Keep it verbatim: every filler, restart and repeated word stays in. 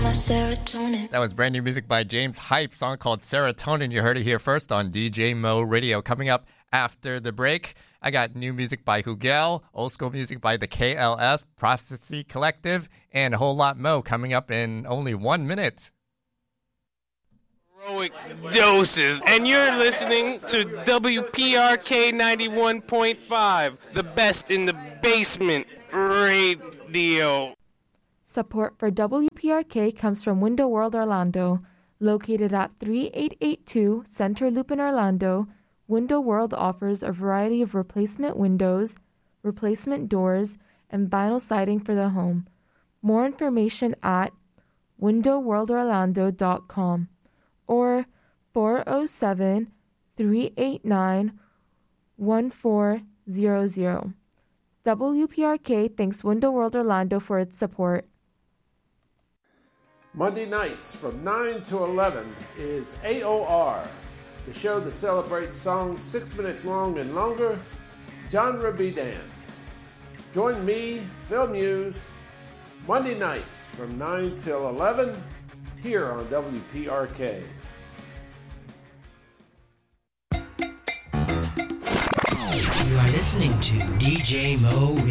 my serotonin. That was brand new music by James Hype, song called Serotonin. You heard it here first on D J Mo Radio. Coming up after the break, I got new music by Hugel, old school music by the K L S, Prophecy Collective, and a whole lot more coming up in only one minute. Heroic doses, and you're listening to W P R K ninety-one point five, the best in the basement radio. Support for W P R K comes from Window World Orlando. Located at thirty-eight eighty-two Center Loop in Orlando, Window World offers a variety of replacement windows, replacement doors, and vinyl siding for the home. More information at window world orlando dot com or four oh seven, three eight nine, one four zero zero. W P R K thanks Window World Orlando for its support. Monday nights from nine to eleven is A O R, the show that celebrates songs six minutes long and longer, genre be damned. Join me, Phil Muse, Monday nights from nine till eleven here on W P R K. You are listening to D J Mo